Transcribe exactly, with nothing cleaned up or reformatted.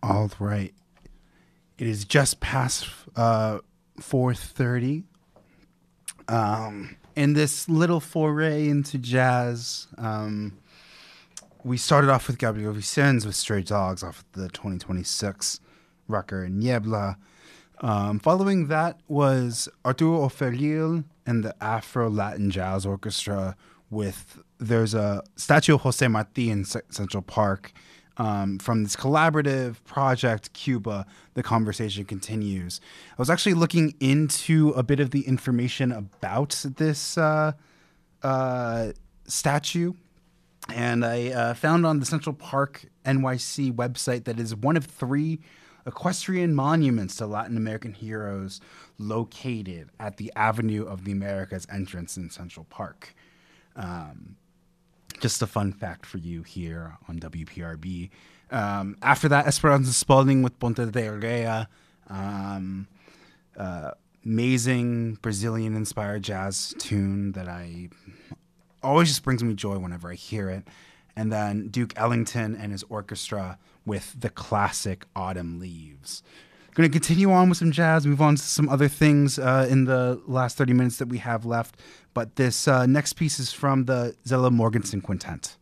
All right. It is just past uh, four thirty. Um, in this little foray into jazz, um, we started off with Gabriel Vicens with Stray Dogs off the twenty twenty-six record Niebla. Um, following that was Arturo Oferil and the Afro-Latin Jazz Orchestra with, there's a statue of Jose Marti in C- Central Park. Um, from this collaborative project, Cuba, the conversation continues. I was actually looking into a bit of the information about this uh, uh, statue, and I uh, found on the Central Park N Y C website that is one of three equestrian monuments to Latin American heroes located at the Avenue of the Americas entrance in Central Park. Um, Just a fun fact for you here on W P R B. Um, after that, Esperanza Spalding with Ponte de Areia. Um, uh, amazing Brazilian-inspired jazz tune that I always just brings me joy whenever I hear it. And then Duke Ellington and his orchestra with the classic Autumn Leaves. Going to continue on with some jazz, move on to some other things uh, in the last thirty minutes that we have left. But this uh, next piece is from the Zella Morgensen Quintet.